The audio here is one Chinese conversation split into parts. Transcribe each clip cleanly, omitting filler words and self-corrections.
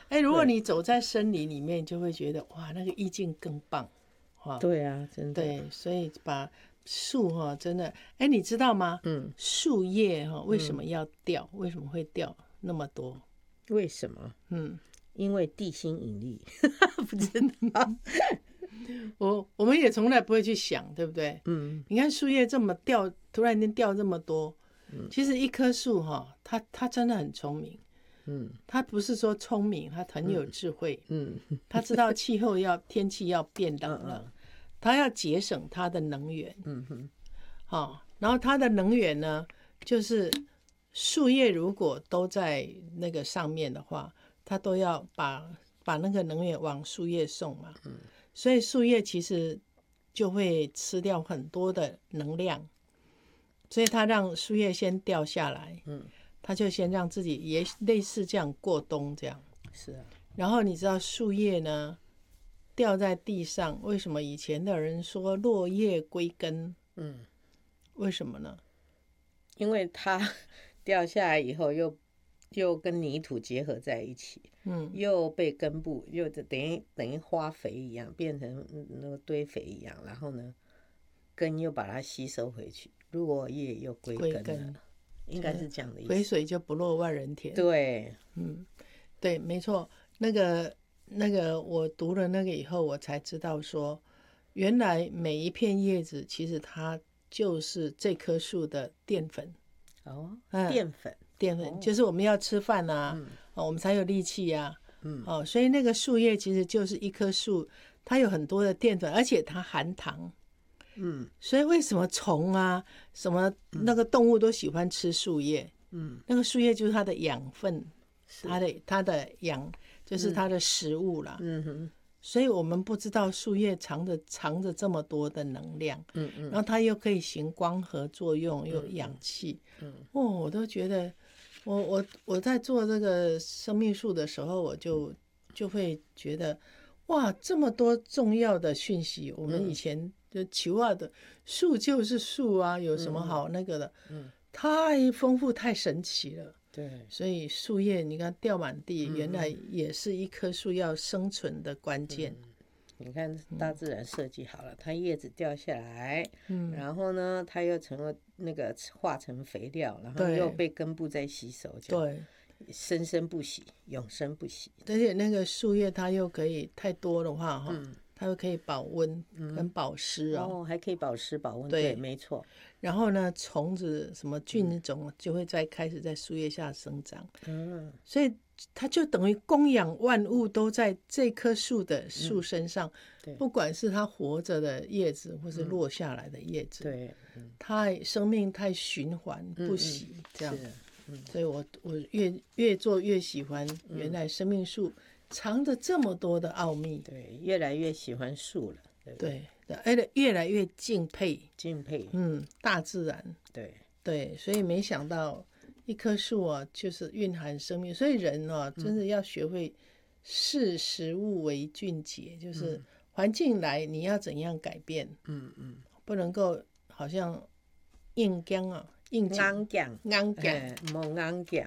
如果你走在森林里面，就会觉得哇，那个意境更棒。 对啊，真的。 对，所以把树真的，你知道吗？树叶为什么要掉？为什么会掉那么多？ 为什么？因为地心引力。不知道。 我们也从来不会去想，对不对？你看树叶这么掉，突然间掉这么多，其实一棵树它真的很聪明。它不是说聪明，它很有智慧。它知道天气要变冷了，它要节省它的能源。然后它的能源呢，就是树叶如果都在那个上面的话，它都要把那个能源往树叶送嘛。所以树叶其实就会吃掉很多的能量，所以它让树叶先掉下来。他就先让自己也类似这样过冬这样。 是啊。 然后你知道树叶呢掉在地上，为什么以前的人说落叶归根？为什么呢？ 因为它掉下来以后又跟泥土结合在一起，又被根部又等于花肥一样，变成那个堆肥一样，然后呢，根又把它吸收回去，落叶又归根了。应该是这样的意思。 肥水就不落外人田。 对， 对，没错。那个，我读了那个以后，我才知道说，原来每一片叶子其实它就是这棵树的淀粉。淀粉就是我们要吃饭啊，我们才有力气啊。所以那个树叶其实就是一棵树，它有很多的淀粉，而且它含糖。所以为什么虫啊，什么那个动物都喜欢吃树叶？那个树叶就是它的养分，它的养就是它的食物啦。所以我们不知道树叶藏着这么多的能量。然后它又可以行光合作用，又有氧气。我都觉得，我在做这个生命树的时候，我就会觉得，哇，这么多重要的讯息，我们以前就求的树就是树啊，有什么好那个的？太丰富太神奇了。 对， 所以树叶你看掉满地，原来也是一棵树要生存的关键。 你看大自然设计好了，它叶子掉下来，然后呢，它又成了那个化成肥料，然后又被根部再吸收， 对， 生生不息，永生不息。 而且那个树叶它又可以太多的话它又可以保温跟保湿还可以保湿保温。对，没错。 然后呢，虫子什么菌种就会开始在树叶下生长。所以它就等于供养万物都在这棵树的树身上。不管是它活着的叶子或是落下来的叶子。对，生命太循环不息这样。所以我越做越喜欢，原来生命树藏着这么多的奥秘。 对，越来越喜欢树了。 对，越来越敬佩大自然。对，所以没想到一棵树就是蕴含生命。所以人真的要学会视食物为俊杰，就是环境来你要怎样改变。不能够好像硬刚硬刚硬没硬讲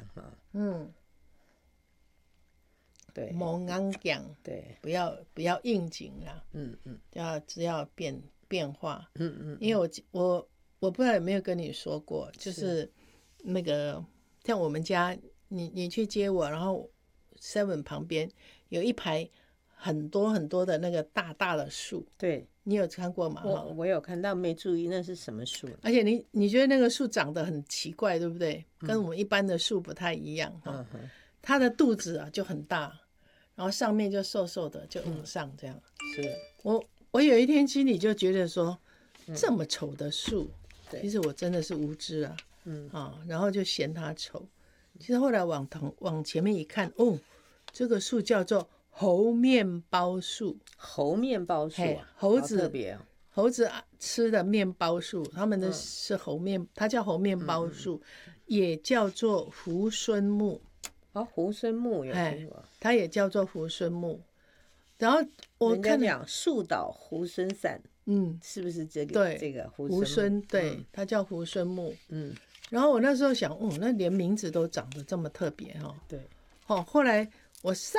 对， 没硬讲， 对， 不要应景啦。只要变化。因为我不知道有没有跟你说过，就是那个像我们家，你去接我，然后 7 旁边有一排很多很多的那个大大的树。对，你有看过吗？ 我有看到，没注意那是什么树。 而且你觉得那个树长得很奇怪，对不对？跟我们一般的树不太一样。它的肚子就很大，然后上面就瘦瘦的，就往上这样。 是我有一天心里就觉得说，这么丑的树，其实我真的是无知啊。然后就嫌它丑。其实后来往前面一看，这个树叫做猴面包树。 猴面包树猴子特别猴子吃的面包树，他们的是它叫猴面包树，也叫做猢狲木。 猢狲木有听过， 它也叫做猢狲木。然后我看讲树倒猢狲散，是不是这个？ 对， 这个猢狲，对，它叫猢狲木。然后我那时候想，那连名字都长得这么特别对。后来我上